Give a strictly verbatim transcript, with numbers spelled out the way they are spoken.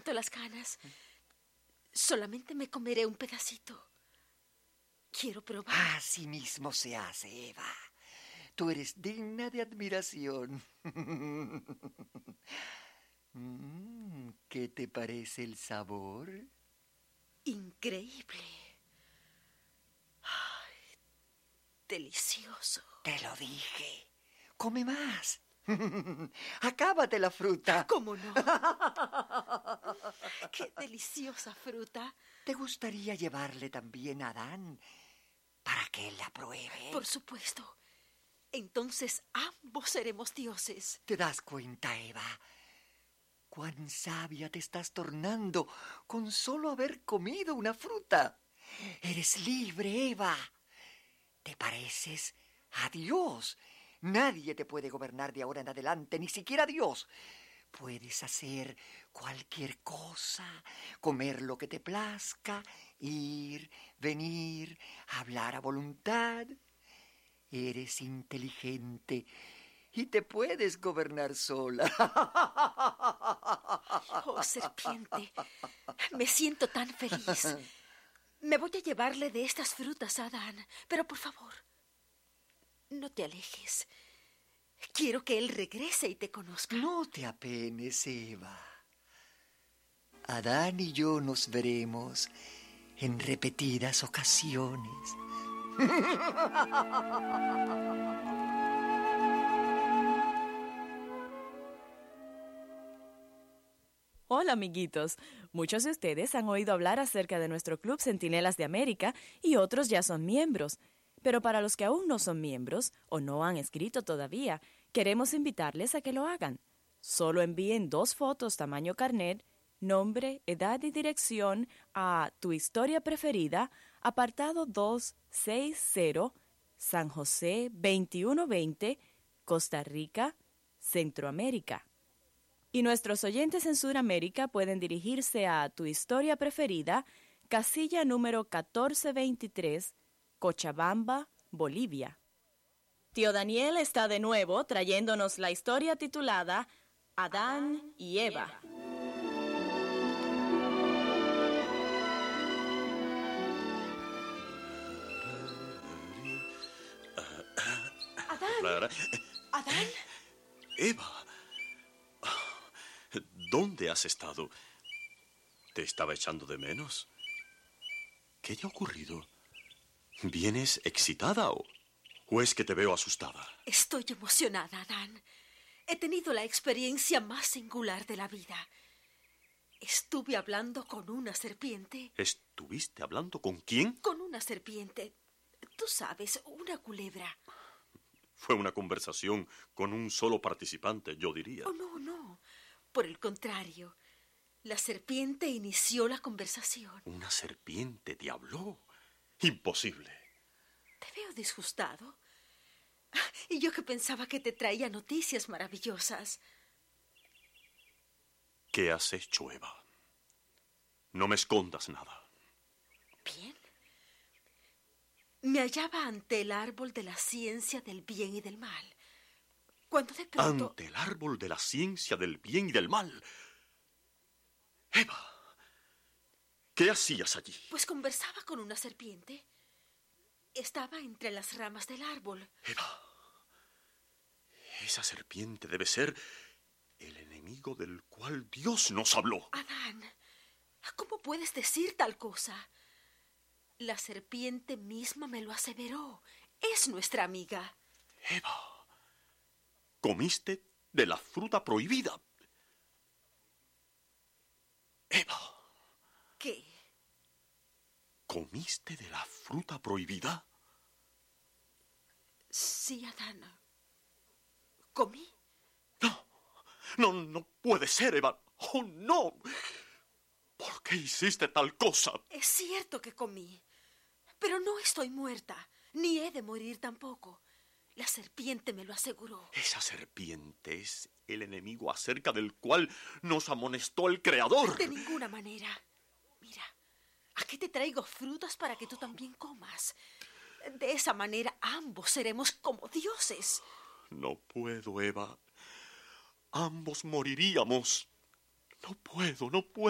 aguanto las ganas. Solamente me comeré un pedacito. Quiero probar. Así mismo se hace, Eva. Tú eres digna de admiración. Mm, ¿qué te parece el sabor? Increíble. Ay, delicioso. Te lo dije. Come más. Acábate la fruta. ¿Cómo no? ¡Qué deliciosa fruta! ¿Te gustaría llevarle también a Adán para que él la pruebe? Por supuesto. Entonces ambos seremos dioses. ¿Te das cuenta, Eva? Cuán sabia te estás tornando con solo haber comido una fruta. Eres libre, Eva. Te pareces a Dios. Nadie te puede gobernar de ahora en adelante, ni siquiera Dios. Puedes hacer cualquier cosa, comer lo que te plazca, ir, venir, hablar a voluntad. Eres inteligente y te puedes gobernar sola. Oh, serpiente, me siento tan feliz. Me voy a llevarle de estas frutas a Adán, pero por favor, no te alejes. Quiero que él regrese y te conozca. No te apenes, Eva. Adán y yo nos veremos en repetidas ocasiones. Hola, amiguitos. Muchos de ustedes han oído hablar acerca de nuestro Club Centinelas de América y otros ya son miembros. Pero para los que aún no son miembros o no han escrito todavía, queremos invitarles a que lo hagan. Solo envíen dos fotos tamaño carnet, nombre, edad y dirección a Tu Historia Preferida, apartado doscientos sesenta, San José veintiuno veinte, Costa Rica, Centroamérica. Y nuestros oyentes en Sudamérica pueden dirigirse a Tu Historia Preferida, casilla número catorce veintitrés, Cochabamba, Bolivia. Tío Daniel está de nuevo trayéndonos la historia titulada Adán y Eva. Adán. ¿Adán? Eva, ¿dónde has estado? ¿Te estaba echando de menos? ¿Qué te ha ocurrido? ¿Vienes excitada o, o es que te veo asustada? Estoy emocionada, Adán. He tenido la experiencia más singular de la vida. Estuve hablando con una serpiente. ¿Estuviste hablando con quién? Con una serpiente. Tú sabes, una culebra. Fue una conversación con un solo participante, yo diría. Oh, no, no. Por el contrario, la serpiente inició la conversación. ¿Una serpiente te habló? Imposible. Te veo disgustado. Y yo que pensaba que te traía noticias maravillosas. ¿Qué has hecho, Eva? No me escondas nada. Bien. Me hallaba ante el árbol de la ciencia del bien y del mal, cuando de pronto... Ante el árbol de la ciencia del bien y del mal. Eva, ¿qué hacías allí? Pues conversaba con una serpiente. Estaba entre las ramas del árbol. Eva, esa serpiente debe ser el enemigo del cual Dios nos habló. Adán, ¿cómo puedes decir tal cosa? La serpiente misma me lo aseveró. Es nuestra amiga. Eva, comiste de la fruta prohibida. Eva. ¿Qué? ¿Comiste de la fruta prohibida? Sí, Adán. ¿Comí? No, no, no puede ser, Eva. ¡Oh, no! ¿Por qué hiciste tal cosa? Es cierto que comí, pero no estoy muerta, ni he de morir tampoco. La serpiente me lo aseguró. Esa serpiente es el enemigo acerca del cual nos amonestó el Creador. De ninguna manera. Mira, aquí te traigo frutas para que tú también comas. De esa manera ambos seremos como dioses. No puedo, Eva. Ambos moriríamos. No puedo, no puedo.